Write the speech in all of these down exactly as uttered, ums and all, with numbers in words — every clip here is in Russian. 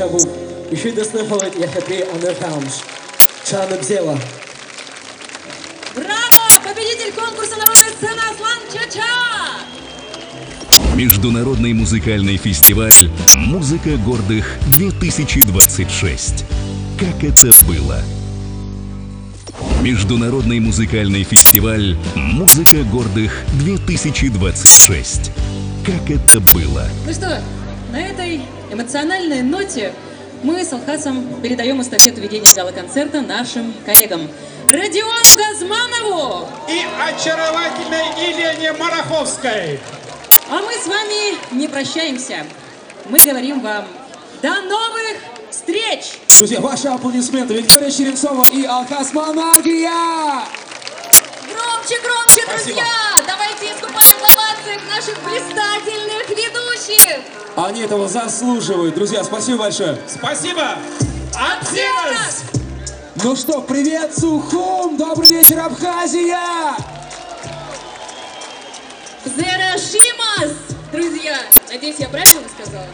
я був і ще дослухати, як ти американш. Чана Бзела. Браво! Победитель конкурса «Народная сцена» Аслан Чача! Международный музыкальный фестиваль «Музыка гордых-две тысячи двадцать шесть». Как это было? Международный музыкальный фестиваль «Музыка гордых-две тысячи двадцать шесть». Как это было? Ну что, на этой эмоциональной ноте мы с Алхасом передаем эстафету ведения гала-концерта нашим коллегам Родиону Газманову и очаровательной Елене Мараховской. А мы с вами не прощаемся. Мы говорим вам до новых встреч! Друзья, ваши аплодисменты. Виктория Черенцова и Алхас Монаргия! Громче, громче, Спасибо. друзья! Давайте искупаем в овациях наших блистательных ведущих! Они этого заслуживают. Друзья, спасибо большое. Спасибо! Абзелас! Ну что, привет, Сухум! Добрый вечер, Абхазия! Зерашимас, друзья! Надеюсь, я правильно сказала?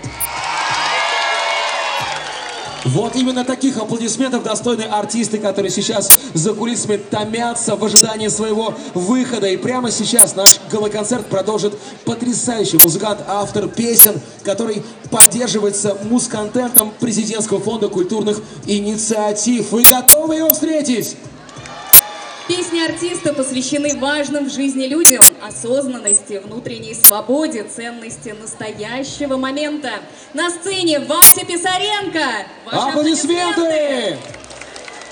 Вот именно таких аплодисментов достойны артисты, которые сейчас за кулисами томятся в ожидании своего выхода. И прямо сейчас наш гала-концерт продолжит потрясающий музыкант, автор песен, который поддерживается музконтентом Президентского фонда культурных инициатив. Вы готовы его встретить? Песни артиста посвящены важным в жизни людям, осознанности, внутренней свободе, ценности настоящего момента. На сцене Вася Писаренко. Ваши Аплодисменты! аплодисменты!